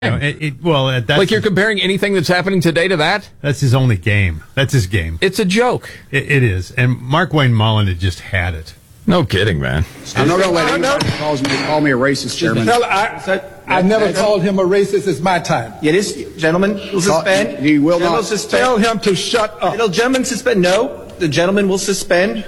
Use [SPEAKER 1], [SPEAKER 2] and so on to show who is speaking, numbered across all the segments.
[SPEAKER 1] That's
[SPEAKER 2] like you're comparing anything that's happening today to that?
[SPEAKER 1] That's his only game. That's his game.
[SPEAKER 2] It's a joke.
[SPEAKER 1] It is. And Mark Wayne Mullen had just had it.
[SPEAKER 2] No kidding, man.
[SPEAKER 3] I'm not going to let anybody call me a racist, Chairman.
[SPEAKER 4] I never called him a racist. It's my time.
[SPEAKER 5] It is, gentlemen. Will suspend.
[SPEAKER 3] You will not
[SPEAKER 5] suspend.
[SPEAKER 4] Tell him to shut up.
[SPEAKER 5] Gentlemen, suspend. No, the gentleman will suspend.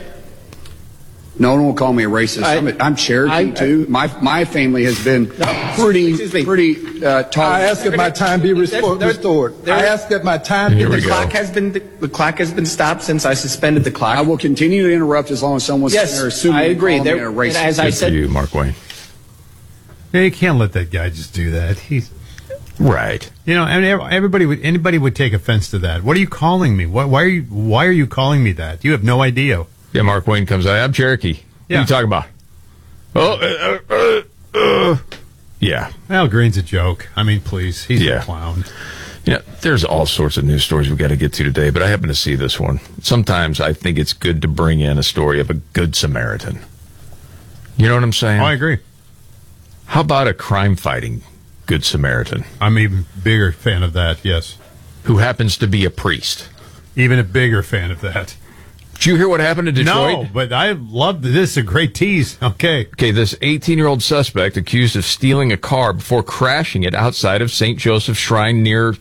[SPEAKER 3] No one will call me a racist. I'm Cherokee too. My family has been pretty tolerant.
[SPEAKER 4] I ask that my time be restored. I ask that my time be restored.
[SPEAKER 5] The clock has been stopped since I suspended the clock.
[SPEAKER 3] I will continue to interrupt as long as someone's assuming
[SPEAKER 5] I agree.
[SPEAKER 3] Me a racist.
[SPEAKER 5] As I said,
[SPEAKER 2] for you, Mark Wayne.
[SPEAKER 1] Yeah, you can't let that guy just do that. He's
[SPEAKER 2] right.
[SPEAKER 1] You know, and anybody would take offense to that. What are you calling me? Why are you calling me that? You have no idea.
[SPEAKER 2] Yeah, Mark Wayne comes out. I'm Cherokee.
[SPEAKER 1] Yeah.
[SPEAKER 2] What are you talking about? Yeah.
[SPEAKER 1] Al Green's a joke. I mean, please. He's a clown.
[SPEAKER 2] Yeah, there's all sorts of news stories we've got to get to today, but I happen to see this one. Sometimes I think it's good to bring in a story of a good Samaritan. You know what I'm saying?
[SPEAKER 1] Oh, I agree.
[SPEAKER 2] How about a crime-fighting good Samaritan?
[SPEAKER 1] I'm even bigger fan of that, yes.
[SPEAKER 2] Who happens to be a priest.
[SPEAKER 1] Even a bigger fan of that.
[SPEAKER 2] Did you hear what happened in Detroit?
[SPEAKER 1] No, but I love this. This is a great tease. Okay, this
[SPEAKER 2] 18-year-old suspect accused of stealing a car before crashing it outside of St. Joseph's Shrine near,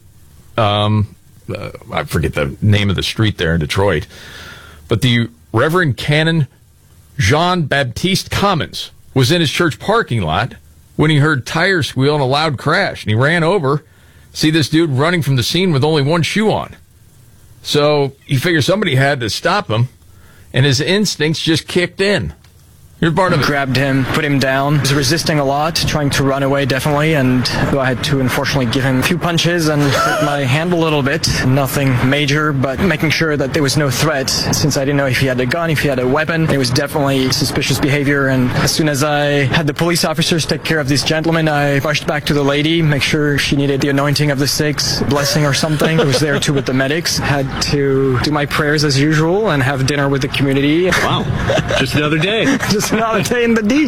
[SPEAKER 2] I forget the name of the street there in Detroit. But the Reverend Canon Jean-Baptiste Commons was in his church parking lot when he heard tires squeal and a loud crash. And he ran over, see this dude running from the scene with only one shoe on. So he figured somebody had to stop him, and his instincts just kicked in. Here's part of it.
[SPEAKER 6] Grabbed him, put him down. He was resisting a lot, trying to run away, definitely, and I had to unfortunately give him a few punches and hurt my hand a little bit. Nothing major, but making sure that there was no threat, since I didn't know if he had a gun, if he had a weapon. It was definitely suspicious behavior, and as soon as I had the police officers take care of this gentleman, I rushed back to the lady, make sure she needed the anointing of the six, blessing or something. I was there too with the medics. Had to do my prayers as usual and have dinner with the community.
[SPEAKER 7] Wow. Just another day.
[SPEAKER 6] Just another day in the D.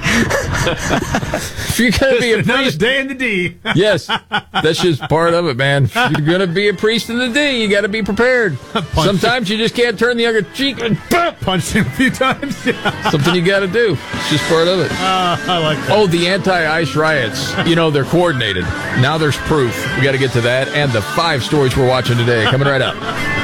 [SPEAKER 2] If you're going to be a priest,
[SPEAKER 1] day in the D.
[SPEAKER 2] Yes, that's just part of it, man. If you're going to be a priest in the D, you got to be prepared. Sometimes you just can't turn the other cheek and
[SPEAKER 1] punch him a few times.
[SPEAKER 2] Something you got to do. It's just part of it.
[SPEAKER 1] I like that.
[SPEAKER 2] Oh, the anti-ICE riots. You know, they're coordinated. Now there's proof. We got to get to that and the 5 stories we're watching today. Coming right up.